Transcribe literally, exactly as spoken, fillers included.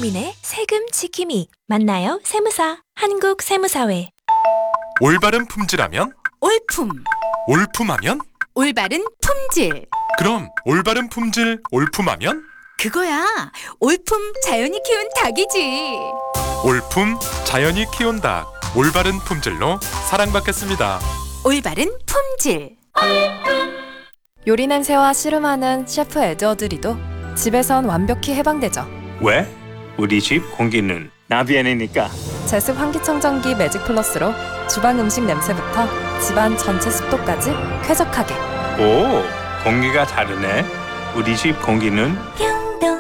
국민의 세금 지킴이. 만나요 세무사. 한국세무사회. 올바른 품질하면? 올품, 올품하면? 올바른 품질. 그럼 올바른 품질, 올품하면? 그거야. 올품 자연이 키운 닭이지. 올품 자연이 키운 닭. 올바른 품질로 사랑받겠습니다. 올바른 품질. 요리 냄새와 씨름하는 셰프 에드워드 리도 집에선 완벽히 해방되죠. 왜? 우리 집 공기는 나비엔이니까. 제습 환기청정기 매직 플러스로 주방 음식 냄새부터 집안 전체 습도까지 쾌적하게. 오, 공기가 다르네. 우리 집 공기는 뿅.